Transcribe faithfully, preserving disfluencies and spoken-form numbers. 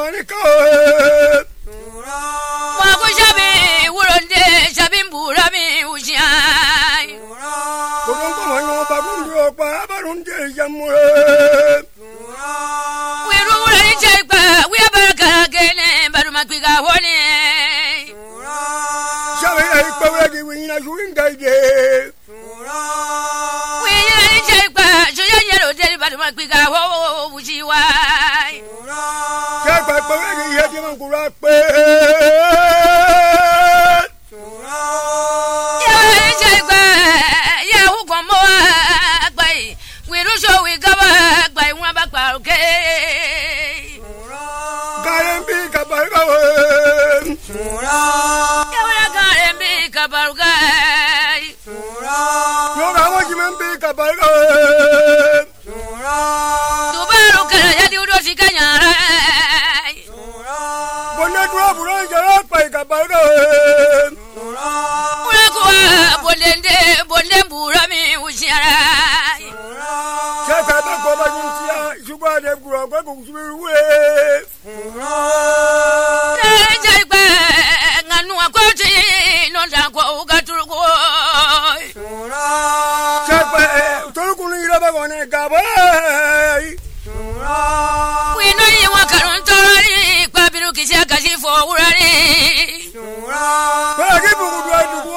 Monica. Wako shabi wuronde shabi mburabi ushai. Kurungo wanyo bagunjo pa barunje jamure. We rura ni chekpa we baraka gene baruma kwiga hone. Shabi ai pawegi wina juinga je. We ni chekpa joya yero deli baruma kwiga ho ujiwai. Chekpa pawegi yedi mangura pe. We know you want to run to the Babiruki, Kashi for Urani.